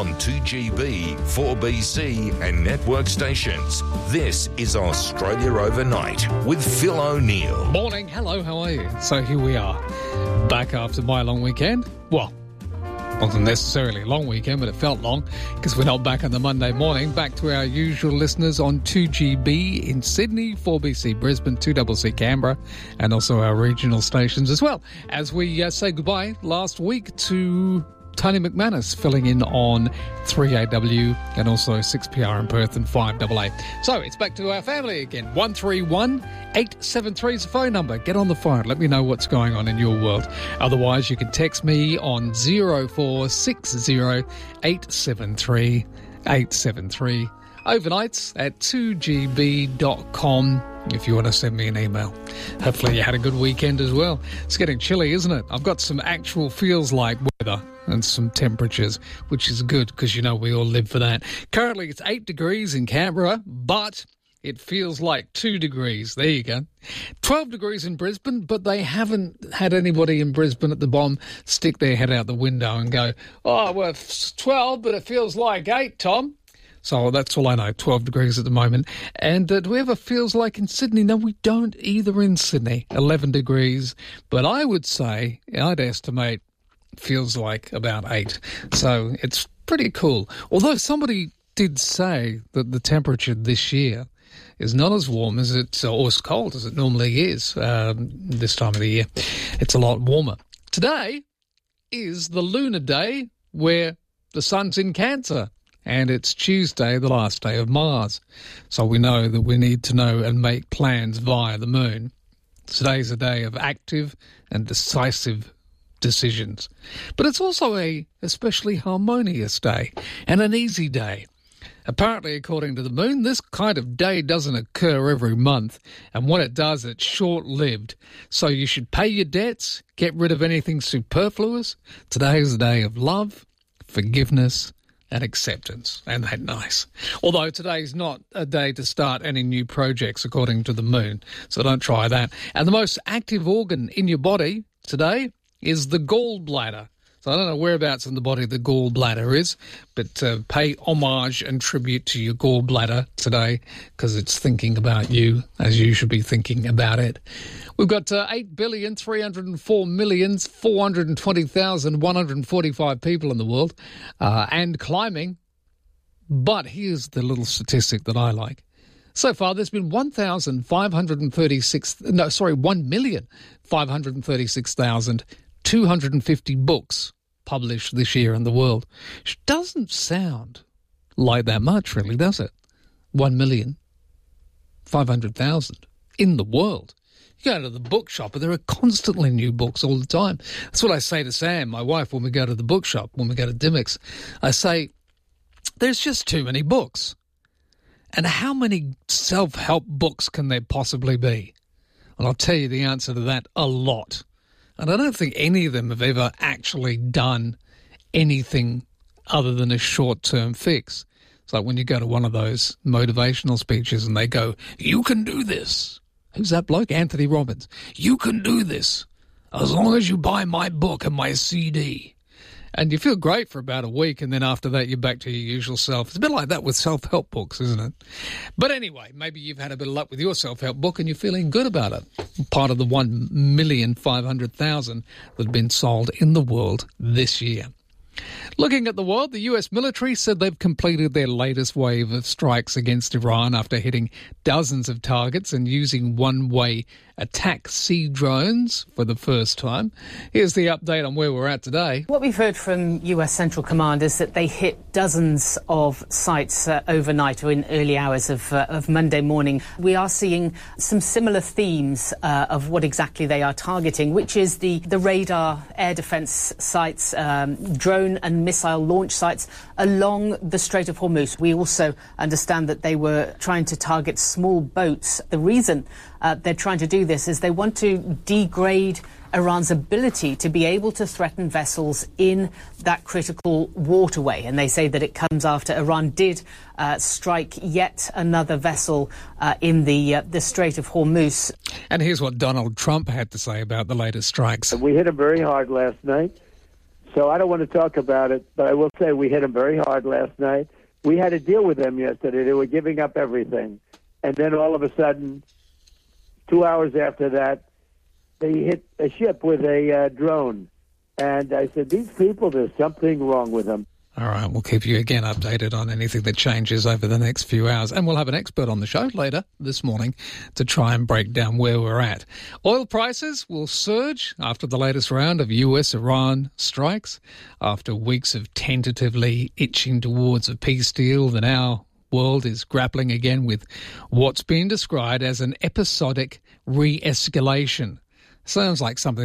on 2GB, 4BC and network stations. This is Australia Overnight with Phil O'Neill. Morning, hello, how are you? So here we are, back after my long weekend. Well, wasn't necessarily a long weekend, but it felt long because we're not back on the Monday morning. Back to our usual listeners on 2GB in Sydney, 4BC Brisbane, 2CC Canberra, and also our regional stations as well. As we say goodbye last week to Tony McManus filling in on 3AW and also 6PR in Perth and 5AA. So it's back to our family again. 131 873 is the phone number. Get on the phone. Let me know what's going on in your world. Otherwise, you can text me on 0460 873 873. Overnights at 2gb.com if you want to send me an email. Hopefully you had a good weekend as well. It's getting chilly, isn't it? I've got some actual feels like weather and some temperatures, which is good because, you know, we all live for that. Currently it's 8 degrees in Canberra, but it feels like 2 degrees. There you go. 12 degrees in Brisbane, but they haven't had anybody in Brisbane at the bomb stick their head out the window and go, oh, well, it's 12, but it feels like 8, Tom. So that's all I know, 12 degrees at the moment. And do we ever feels like in Sydney? No, we don't either in Sydney, 11 degrees. But I would say, I'd estimate, feels like about 8. So it's pretty cool. Although somebody did say that the temperature this year is not as warm as or as cold as it normally is this time of the year. It's a lot warmer. Today is the lunar day where the sun's in Cancer. And it's Tuesday, the last day of Mars. So we know that we need to know and make plans via the moon. Today's a day of active and decisive decisions. But it's also a especially harmonious day and an easy day. Apparently, according to the moon, this kind of day doesn't occur every month. And when it does, it's short-lived. So you should pay your debts, get rid of anything superfluous. Today is a day of love, forgiveness, and acceptance. And that nice. Although today's not a day to start any new projects according to the moon, so don't try that. And the most active organ in your body today is the gallbladder. So I don't know whereabouts in the body the gallbladder is, but pay homage and tribute to your gallbladder today because it's thinking about you as you should be thinking about it. We've got 8,304,420,145 people in the world and climbing. But here's the little statistic that I like. So far, there's been 1,536,250 books published this year in the world. Which doesn't sound like that much, really, does it? 1,500,000 in the world. You go to the bookshop, and there are constantly new books all the time. That's what I say to Sam, my wife, when we go to the bookshop, when we go to Dymocks. I say, there's just too many books. And how many self-help books can there possibly be? And I'll tell you the answer to that, a lot. And I don't think any of them have ever actually done anything other than a short-term fix. It's like when you go to one of those motivational speeches and they go, you can do this. Who's that bloke? Anthony Robbins. You can do this as long as you buy my book and my CD. And you feel great for about a week, and then after that you're back to your usual self. It's a bit like that with self-help books, isn't it? But anyway, maybe you've had a bit of luck with your self-help book and you're feeling good about it. Part of the 1,500,000 that have been sold in the world this year. Looking at the world, the US military said they've completed their latest wave of strikes against Iran after hitting dozens of targets and using one-way attack sea drones for the first time. Here's the update on where we're at today. What we've heard from US Central Command is that they hit dozens of sites overnight or in early hours of Monday morning. We are seeing some similar themes of what exactly they are targeting, which is the radar, air defence sites, drone and missile launch sites along the Strait of Hormuz. We also understand that they were trying to target small boats. The reason they're trying to do this is they want to degrade Iran's ability to be able to threaten vessels in that critical waterway. And they say that it comes after Iran did strike yet another vessel in the Strait of Hormuz. And here's what Donald Trump had to say about the latest strikes. We hit them very hard last night. So I don't want to talk about it, but I will say we hit them very hard last night. We had to deal with them yesterday. They were giving up everything. And then all of a sudden, 2 hours after that, they hit a ship with a drone. And I said, these people, there's something wrong with them. All right, we'll keep you again updated on anything that changes over the next few hours. And we'll have an expert on the show later this morning to try and break down where we're at. Oil prices will surge after the latest round of US-Iran strikes. After weeks of tentatively itching towards a peace deal, the now world is grappling again with what's been described as an episodic re-escalation. Sounds like something